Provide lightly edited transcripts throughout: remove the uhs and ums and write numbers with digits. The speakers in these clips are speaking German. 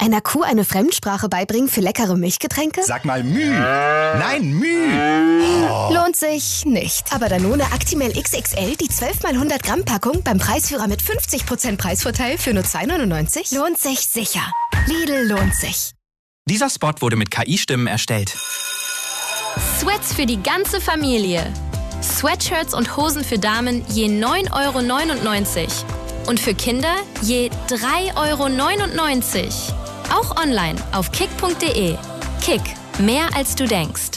Einer Kuh eine Fremdsprache beibringen für leckere Milchgetränke? Sag mal Müh. Nein, Müh. Oh. Lohnt sich nicht. Aber Danone Actimel XXL, die 12 x 100 Gramm Packung beim Preisführer mit 50% Preisvorteil für nur 2,99? Lohnt sich sicher. Lidl lohnt sich. Dieser Spot wurde mit KI-Stimmen erstellt. Sweats für die ganze Familie. Sweatshirts und Hosen für Damen je 9,99 € und für Kinder je 3,99 €. Auch online auf kick.de. Kick, mehr als du denkst.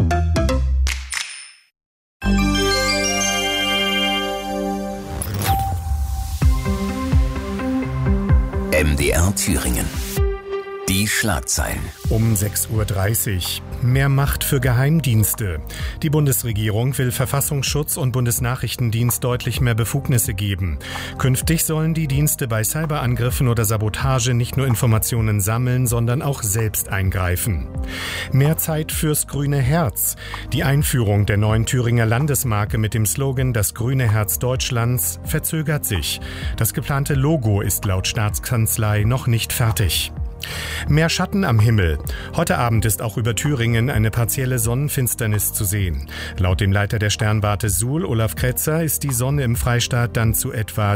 MDR Thüringen. Die Schlagzeilen. Um 6:30 Uhr. Mehr Macht für Geheimdienste. Die Bundesregierung will Verfassungsschutz und Bundesnachrichtendienst deutlich mehr Befugnisse geben. Künftig sollen die Dienste bei Cyberangriffen oder Sabotage nicht nur Informationen sammeln, sondern auch selbst eingreifen. Mehr Zeit fürs grüne Herz. Die Einführung der neuen Thüringer Landesmarke mit dem Slogan »Das grüne Herz Deutschlands« verzögert sich. Das geplante Logo ist laut Staatskanzlei noch nicht fertig. Mehr Schatten am Himmel. Heute Abend ist auch über Thüringen eine partielle Sonnenfinsternis zu sehen. Laut dem Leiter der Sternwarte Suhl, Olaf Kretzer, ist die Sonne im Freistaat dann zu etwa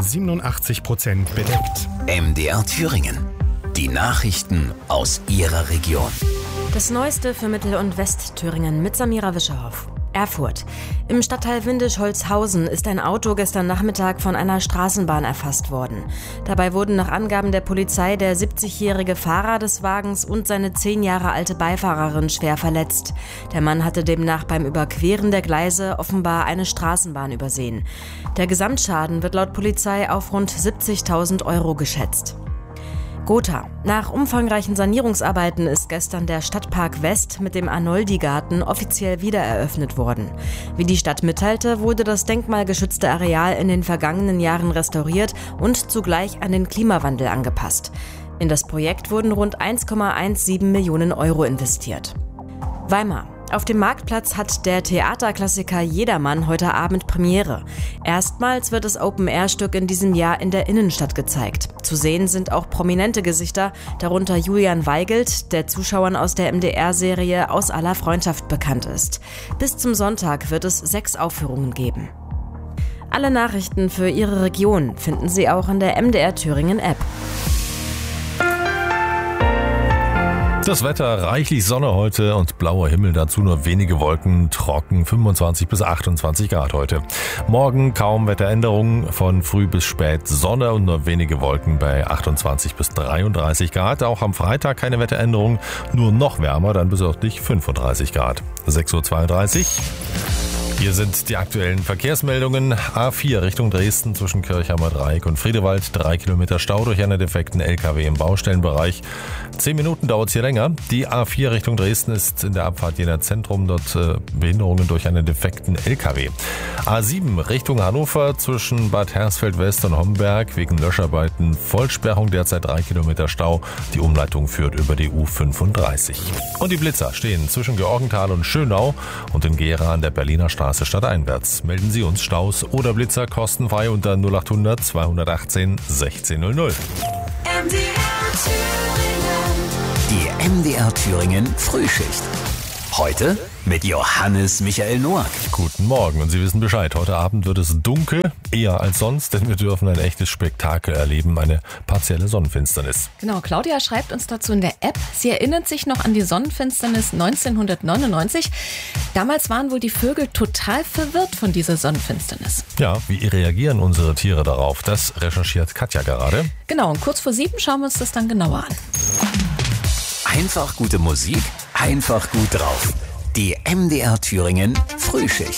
87% bedeckt. MDR Thüringen. Die Nachrichten aus Ihrer Region. Das Neueste für Mittel- und Westthüringen mit Samira Wischerhoff. Erfurt. Im Stadtteil Windisch-Holzhausen ist ein Auto gestern Nachmittag von einer Straßenbahn erfasst worden. Dabei wurden nach Angaben der Polizei der 70-jährige Fahrer des Wagens und seine 10 Jahre alte Beifahrerin schwer verletzt. Der Mann hatte demnach beim Überqueren der Gleise offenbar eine Straßenbahn übersehen. Der Gesamtschaden wird laut Polizei auf rund 70.000 € geschätzt. Gotha. Nach umfangreichen Sanierungsarbeiten ist gestern der Stadtpark West mit dem Arnoldi-Garten offiziell wiedereröffnet worden. Wie die Stadt mitteilte, wurde das denkmalgeschützte Areal in den vergangenen Jahren restauriert und zugleich an den Klimawandel angepasst. In das Projekt wurden rund 1,17 Millionen € investiert. Weimar. Auf dem Marktplatz hat der Theaterklassiker Jedermann heute Abend Premiere. Erstmals wird das Open-Air-Stück in diesem Jahr in der Innenstadt gezeigt. Zu sehen sind auch prominente Gesichter, darunter Julian Weigelt, der Zuschauern aus der MDR-Serie Aus aller Freundschaft bekannt ist. Bis zum Sonntag wird es 6 Aufführungen geben. Alle Nachrichten für Ihre Region finden Sie auch in der MDR Thüringen App. Das Wetter, reichlich Sonne heute und blauer Himmel, dazu nur wenige Wolken, trocken, 25 bis 28 Grad heute. Morgen kaum Wetteränderungen, von früh bis spät Sonne und nur wenige Wolken bei 28 bis 33 Grad. Auch am Freitag keine Wetteränderungen, nur noch wärmer, dann bis auf dich 35 Grad. 6:32 Uhr. Hier sind die aktuellen Verkehrsmeldungen. A4 Richtung Dresden zwischen Kirchhammer Dreieck und Friedewald. 3 Kilometer Stau durch einen defekten LKW im Baustellenbereich. 10 Minuten dauert es hier länger. Die A4 Richtung Dresden ist in der Abfahrt Jena Zentrum. Dort Behinderungen durch einen defekten LKW. A7 Richtung Hannover zwischen Bad Hersfeld West und Homberg. Wegen Löscharbeiten Vollsperrung, derzeit 3 Kilometer Stau. Die Umleitung führt über die U35. Und die Blitzer stehen zwischen Georgenthal und Schönau und in Gera an der Berliner Straße stadteinwärts. Melden Sie uns Staus oder Blitzer kostenfrei unter 0800 218 1600. Die MDR Thüringen Frühschicht. Heute mit Johannes Michael Noack. Guten Morgen und Sie wissen Bescheid. Heute Abend wird es dunkel, eher als sonst, denn wir dürfen ein echtes Spektakel erleben, eine partielle Sonnenfinsternis. Genau, Claudia schreibt uns dazu in der App, sie erinnert sich noch an die Sonnenfinsternis 1999. Damals waren wohl die Vögel total verwirrt von dieser Sonnenfinsternis. Ja, wie reagieren unsere Tiere darauf? Das recherchiert Katja gerade. Genau, und kurz vor 7 schauen wir uns das dann genauer an. Einfach gute Musik, einfach gut drauf. Die MDR Thüringen Frühschicht.